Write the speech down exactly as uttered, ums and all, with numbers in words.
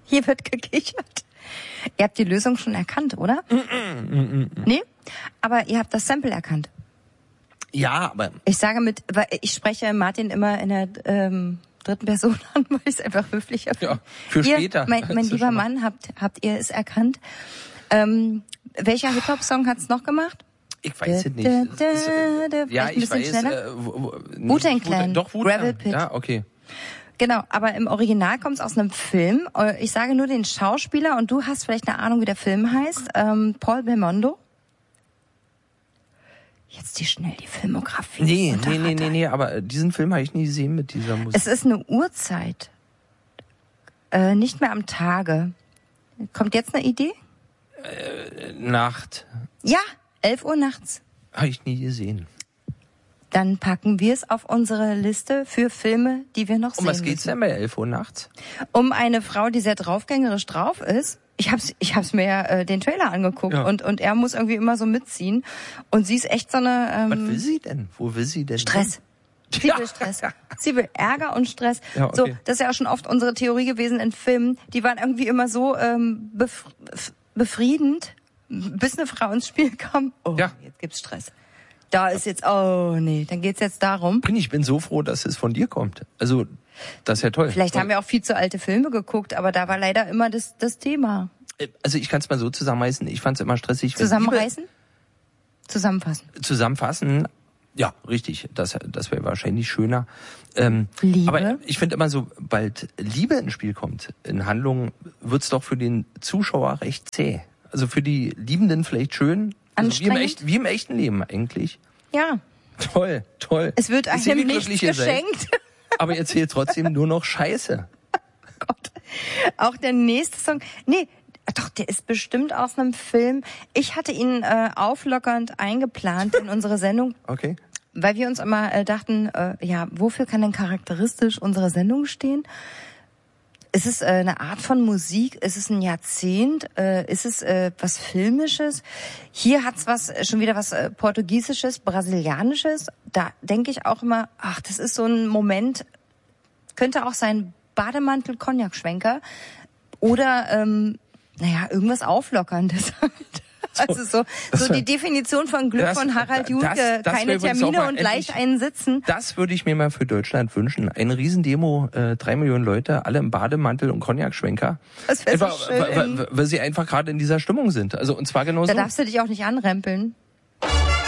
Hier wird gekichert. Ihr habt die Lösung schon erkannt, oder? Mm, mm, mm, mm. Nee? Aber ihr habt das Sample erkannt. Ja, aber... Ich sage mit, weil ich spreche Martin immer in der ähm, dritten Person an, weil ich es einfach höflicher finde. Ja, für ihr, später. Mein, mein lieber Mann, habt, habt ihr es erkannt? Ähm, welcher Hip-Hop-Song hat's noch gemacht? Ich weiß es nicht. Da, da, Das ist, äh, da, ja, ein ich bisschen weiß. schneller? Äh, Wu-Tang Clan. Doch, Wu-Tang. Gravel Pit. Ja, okay. Genau, aber im Original kommt es aus einem Film. Ich sage nur den Schauspieler und du hast vielleicht eine Ahnung, wie der Film heißt. Ähm, Paul Belmondo. Jetzt die schnell die Filmografie. Nee, nee, nee, nee, nee, aber diesen Film habe ich nie gesehen mit dieser Musik. Es ist eine Uhrzeit. Äh, nicht mehr am Tage. Kommt jetzt eine Idee? Äh, Nacht. Ja, elf Uhr nachts. Habe ich nie gesehen. Dann packen wir es auf unsere Liste für Filme, die wir noch sehen Um was geht's müssen. denn bei elf Uhr nachts? Um eine Frau, die sehr draufgängerisch drauf ist. Ich hab's, ich hab's mir ja äh, den Trailer angeguckt Ja. und und er muss irgendwie immer so mitziehen. Und sie ist echt so eine ähm, Was will sie denn? Wo will sie denn? Stress. Sie will Stress. Sie will Ärger und Stress. Ja, okay. So, das ist ja auch schon oft unsere Theorie gewesen in Filmen. Die waren irgendwie immer so ähm, bef befriedend, bis eine Frau ins Spiel kam. Oh, Ja. jetzt gibt's Stress. Da ist jetzt, oh nee, dann geht's jetzt darum. Ich bin so froh, dass es von dir kommt. Also, das ist ja toll. Vielleicht haben wir auch viel zu alte Filme geguckt, aber da war leider immer das, das Thema. Also ich kann es mal so zusammenreißen. Ich fand es immer stressig. wenn Zusammenreißen? Zusammenfassen. Liebe zusammenfassen. Ja, richtig. Das, das wäre wahrscheinlich schöner. Ähm, Liebe? Aber ich finde immer, sobald Liebe ins Spiel kommt, in Handlungen, wird's doch für den Zuschauer recht zäh. Also für die Liebenden vielleicht schön. Also wie, im Anstrengend? echt, wie im echten Leben eigentlich. Ja. Toll, toll. Es wird Ich seh, einem wie nichts glücklich ihr seid. geschenkt. Aber ihr erzählt trotzdem nur noch Scheiße. Gott. Auch der nächste Song. Nee, doch, der ist bestimmt aus einem Film. Ich hatte ihn äh, auflockernd eingeplant in unsere Sendung, Okay. weil wir uns immer äh, dachten, äh, ja, wofür kann denn charakteristisch unsere Sendung stehen? Ist es äh, eine Art von Musik? Ist es ein Jahrzehnt? Äh, ist es äh, was Filmisches? Hier hat's was äh, schon wieder was äh, Portugiesisches, Brasilianisches. Da denke ich auch immer, ach, das ist so ein Moment, könnte auch sein Bademantel-Cognac-Schwenker oder, ähm, naja, irgendwas Auflockerndes. Also so, das so wär- die Definition von Glück Das- von Harald das- Junke, das keine wär übrigens auch Termine mal und endlich- leicht einen sitzen. Das würde ich mir mal für Deutschland wünschen. Eine Riesendemo, äh, drei Millionen Leute, alle im Bademantel und Cognac-Schwenker. Das wär so Einfach, schön. weil, weil, weil sie einfach gerade in dieser Stimmung sind. Also und zwar genauso. Da darfst du dich auch nicht anrempeln.